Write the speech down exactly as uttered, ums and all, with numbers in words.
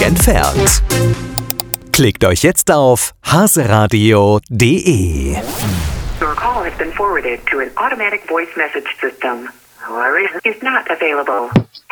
entfernt. Klickt euch jetzt auf haseradio punkt de. Your call has been forwarded to an automatic voice message system. Is not available.